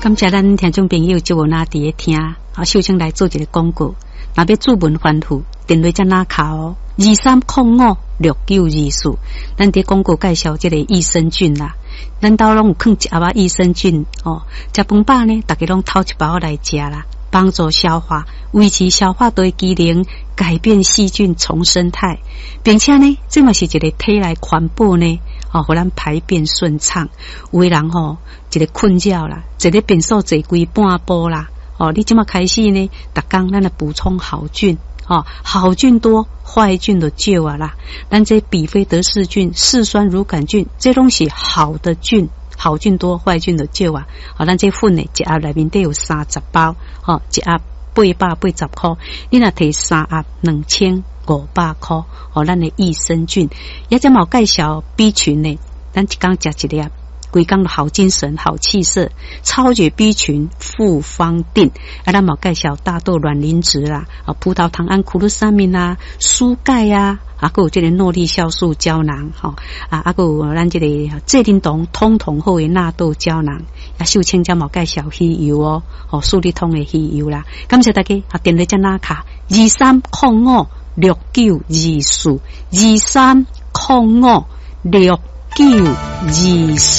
感谢咱听众朋友就有那伫咧听，首先来做一个广告。若要注文反复，电话才哪卡哦，23056924。咱伫广告介绍这个益生菌啦，咱兜拢有放一盒仔益生菌哦。食饭饱呢，大家拢偷一包来食啦，帮助消化，维持消化道机能，改变细菌重生态，并且呢，这嘛是一个体内环保呢。互咱排便顺畅，有的人一个困扰啦，一个便所坐规半步啦，你即马开始呢，逐工咱来补充好菌，好菌多，坏菌就少啊啦。咱这比菲德氏菌、嗜酸乳杆菌，这拢是好的菌，好菌多，坏菌就少啊。咱这粉呢，一盒内面都有30包，一盒880块，你若摕3盒2500块，咱的益生菌，也这冇介绍 B 群呢，咱一工食一粒，规工都好精神、好气色，超绝 B 群复方定，咱冇介绍大豆卵磷脂啦，葡萄糖胺库鲁沙明啦，蔬钙啊，还有这个诺丽酵素胶囊，还有咱这个蔗丁酮通通好的纳豆胶囊，秀清才冇介绍鱼油哦，素利通的鱼油啦，感谢大家，电话在哪卡23056924，23056924。